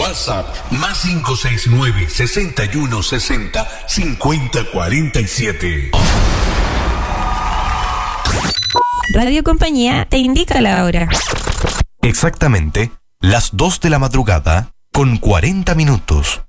WhatsApp más 569-6160-5047. Radio Compañía te indica la hora. Exactamente las 2 de la madrugada con 40 minutos.